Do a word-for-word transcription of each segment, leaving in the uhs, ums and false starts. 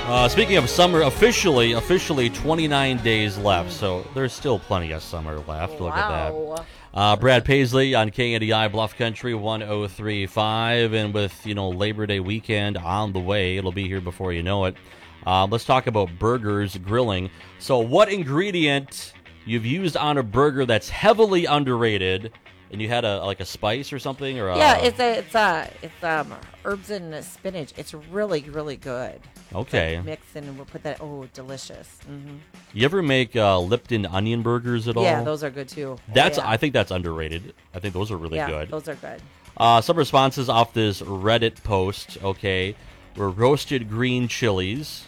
Uh, speaking of summer, officially, officially twenty-nine days left, so there's still plenty of summer left. Look at that. Uh, Brad Paisley on K N D I Bluff Country one oh three point five, and with, you know, Labor Day weekend on the way, it'll be here before you know it. Uh, let's talk about burgers, grilling. So what ingredient you've used on a burger that's heavily underrated, and you had a like a spice or something? or a, Yeah, it's a, it's a, it's um herbs and spinach. It's really, really good. Okay. Like mix and we'll put that. Oh, delicious. Mm-hmm. You ever make uh, Lipton onion burgers at all? Yeah, those are good too. That's oh, yeah. I think that's underrated. I think those are really yeah, good. Those are good. Uh, some responses off this Reddit post, okay, were roasted green chilies.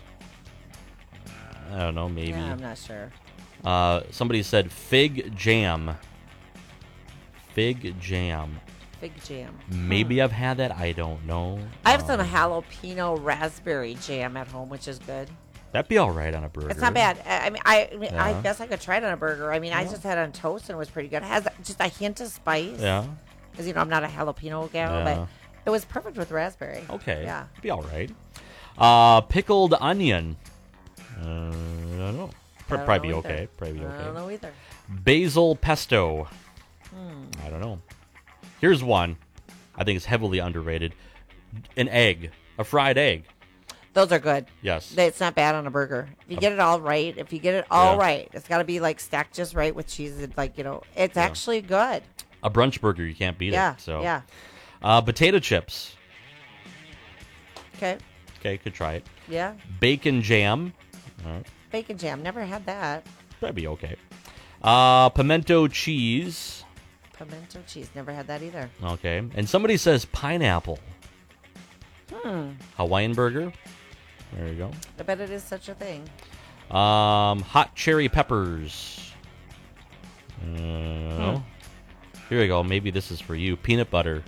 I don't know, maybe. Yeah, I'm not sure. Uh, somebody said fig jam. Fig jam. Fig jam. Maybe hmm. I've had that. I don't know. I have um, some jalapeno raspberry jam at home, which is good. That'd be all right on a burger. It's not bad. I I mean, I, I, mean, Yeah. I guess I could try it on a burger. I mean, I just had it on toast and it was pretty good. It has just a hint of spice. Yeah. Because, you know, I'm not a jalapeno gal, Yeah. but it was perfect with raspberry. Okay. Yeah. Be all right. Uh, pickled onion. Uh, I don't know. Pr- I don't probably know be either. okay. Probably be okay. I don't know either. Basil pesto. Hmm. I don't know. Here's one. I think it's heavily underrated. An egg. A fried egg. Those are good. Yes. They- It's not bad on a burger. If you get it all right, if you get it all Yeah. right, it's got to be like stacked just right with cheese. And like, you know, it's actually good. A brunch burger, you can't beat Yeah. it. So. Yeah. Uh, potato chips. Okay. Okay, could try it. Yeah. Bacon jam. All right. Bacon jam. Never had that. That'd be okay. Uh, pimento cheese. Pimento cheese. Never had that either. Okay. And somebody says pineapple. Hmm. Hawaiian burger. There you go. I bet it is such a thing. Um, hot cherry peppers. Uh, Hmm. Here we go. Maybe this is for you. Peanut butter.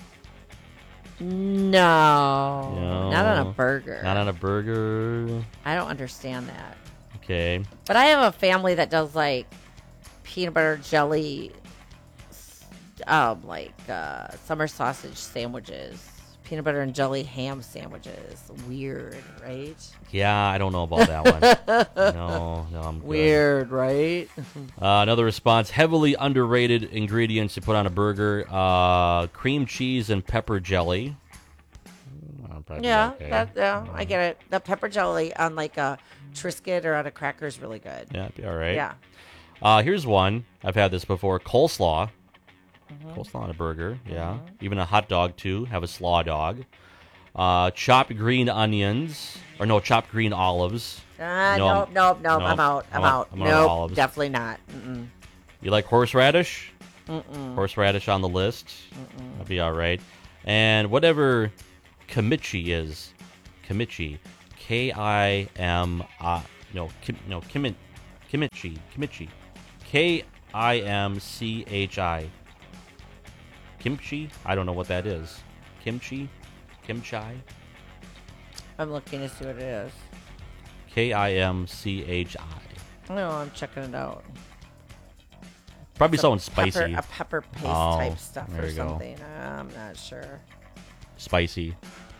No. No. Not on a burger. Not on a burger. I don't understand that. Okay. But I have a family that does like peanut butter jelly, um, like uh, summer sausage sandwiches, peanut butter and jelly ham sandwiches. Weird, right? Yeah, I don't know about that one. No, no, I'm good. Weird, right? Uh, another response: heavily underrated ingredients to put on a burger: uh, cream cheese and pepper jelly. Uh, probably Yeah, okay. that, yeah, I get it. The pepper jelly on like a Triscuit or on a cracker is really good. Yeah, be all right. Yeah. Uh, here's one. I've had this before. Coleslaw. Mm-hmm. Coleslaw on a burger. Yeah. Even a hot dog, too. Have a slaw dog. Uh, chopped green onions. Or no, chopped green olives. Uh, No, nope, nope, nope. nope. I'm out. I'm I'm out. out. I'm out of Nope, olives. definitely not. Mm-mm. You like horseradish? Mm-mm. Horseradish on the list. That'd be all right. And whatever kimchi is. Kimchi. K I M I. No, kim, no, kim, kimchi. Kimchi. K I M C H I. Kimchi? I don't know what that is. Kimchi? Kimchi? I'm looking to see what it is. K I M C H I. No, I'm checking it out. Probably something Pepper, spicy. a pepper paste Oh, type stuff there or you go. something. I'm not sure. Spicy.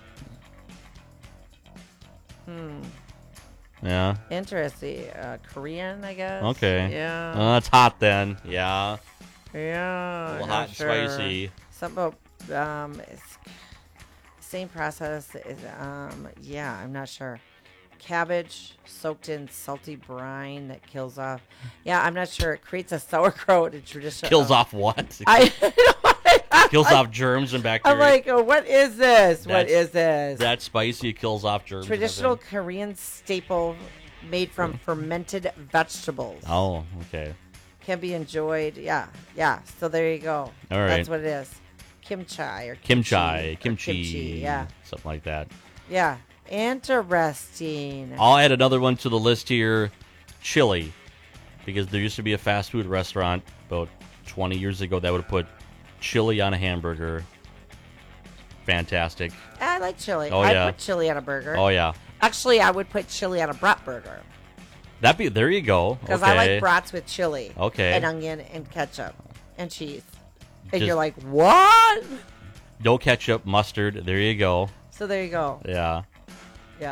Hmm. Yeah. Interesting. Uh, Korean, I guess. Okay. Yeah. Uh, it's hot then. Yeah. yeah. A little I'm hot not and sure. spicy. Something about um, it's same process. Is um, yeah. I'm not sure. Cabbage soaked in salty brine that kills off. Yeah, I'm not sure. It creates a sauerkraut. A traditional Kills off what? I. Kills off germs and bacteria. I'm like, oh, what is this? What That's- is this? That spicy, it kills off germs. and Traditional everything. Korean staple made from fermented vegetables. Oh, okay. Can be enjoyed. Yeah, yeah. So there you go. All right. That's what it is. Kimchi or kimchi. Kimchi, or kimchi, kimchi. Yeah, something like that. yeah. Interesting. I'll add another one to the list here, chili, because there used to be a fast food restaurant about twenty years ago that would put chili on a hamburger. Fantastic. I like chili. Oh, I'd yeah. put chili on a burger. Oh yeah, Actually, I would put chili on a brat burger that be there. You go. because okay. I like brats with chili. Okay. And onion and ketchup and cheese. And Just- you're like, what? No ketchup, mustard. There you go. So there you go. Yeah. Yeah.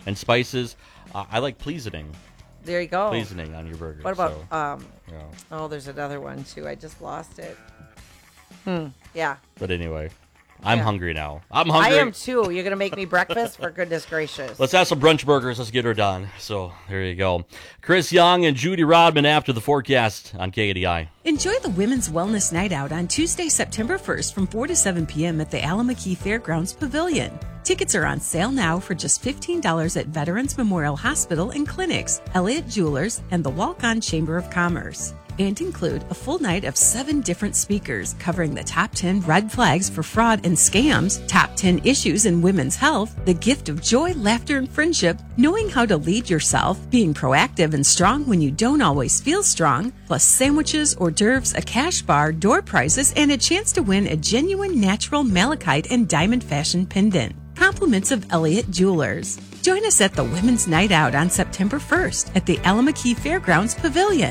and spices. Uh, I like pleasing. There you go. Pleasing on your burger. What about, so, um, yeah. oh, there's another one, too. I just lost it. Hmm. Yeah. But anyway. I'm yeah. hungry now. I'm hungry. I am too. You're going to make me breakfast? For goodness gracious. Let's have some brunch burgers. Let's get her done. So there you go. Chris Young and Judy Rodman after the forecast on K A D I. Enjoy the Women's Wellness Night Out on Tuesday, September first from four to seven p.m. at the Alameda Fairgrounds Pavilion. Tickets are on sale now for just fifteen dollars at Veterans Memorial Hospital and Clinics, Elliott Jewelers, and the Walk-On Chamber of Commerce. And include a full night of seven different speakers covering the top ten red flags for fraud and scams, top ten issues in women's health, the gift of joy, laughter, and friendship, knowing how to lead yourself, being proactive and strong when you don't always feel strong, plus sandwiches, hors d'oeuvres, a cash bar, door prizes, and a chance to win a genuine natural malachite and diamond fashion pendant. Compliments of Elliott Jewelers. Join us at the Women's Night Out on September first at the Alameda Fairgrounds Pavilion.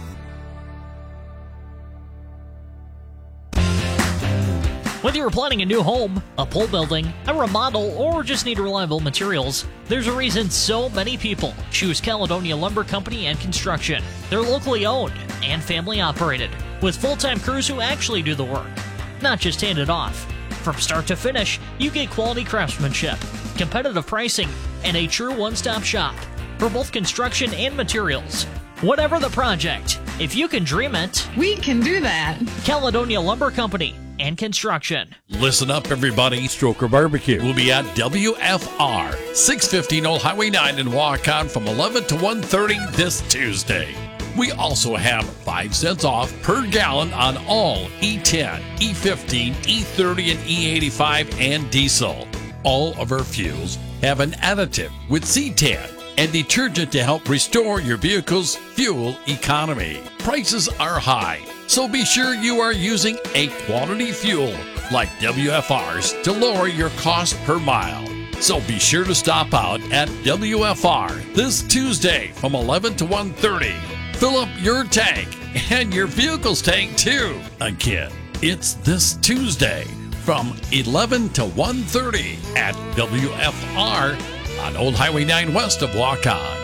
Whether you're planning a new home, a pole building, a remodel, or just need reliable materials, there's a reason so many people choose Caledonia Lumber Company and Construction. They're locally owned and family operated, with full-time crews who actually do the work, not just hand it off. From start to finish, you get quality craftsmanship, competitive pricing, and a true one-stop shop for both construction and materials. Whatever the project, if you can dream it, we can do that. Caledonia Lumber Company and Construction. Listen up, everybody. Stroker Barbecue We'll be at W F R, six fifteen Old Highway nine in Waukon from eleven to one thirty this Tuesday. We also have five cents off per gallon on all E ten, E fifteen, E thirty, and E eighty-five and diesel. All of our fuels have an additive with C ten and detergent to help restore your vehicle's fuel economy. Prices are high, so be sure you are using a quality fuel like W F R's to lower your cost per mile. So be sure to stop out at W F R this Tuesday from eleven to one thirty. Fill up your tank and your vehicle's tank too. Again, it's this Tuesday from eleven to one thirty at W F R on Old Highway nine west of Waukon.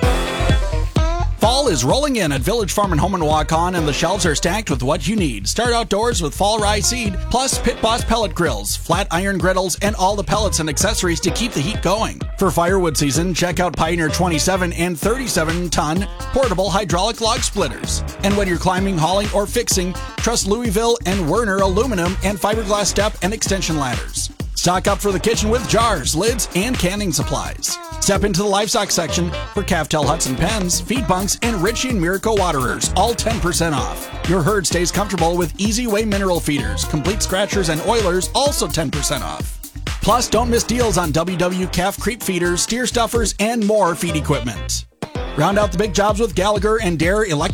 Fall is rolling in at Village Farm and Home in Waukon, and the shelves are stacked with what you need. Start outdoors with fall rye seed, plus Pit Boss pellet grills, flat iron griddles, and all the pellets and accessories to keep the heat going. For firewood season, check out Pioneer twenty-seven and thirty-seven ton portable hydraulic log splitters. And when you're climbing, hauling, or fixing, trust Louisville and Werner aluminum and fiberglass step and extension ladders. Stock up for the kitchen with jars, lids, and canning supplies. Step into the livestock section for Caftel Hudson pens, feed bunks, and Ritchie and Miracle waterers, all ten percent off. Your herd stays comfortable with Easy Way mineral feeders, complete scratchers, and oilers, also ten percent off. Plus, don't miss deals on W W calf creep feeders, steer stuffers, and more feed equipment. Round out the big jobs with Gallagher and Dare Electric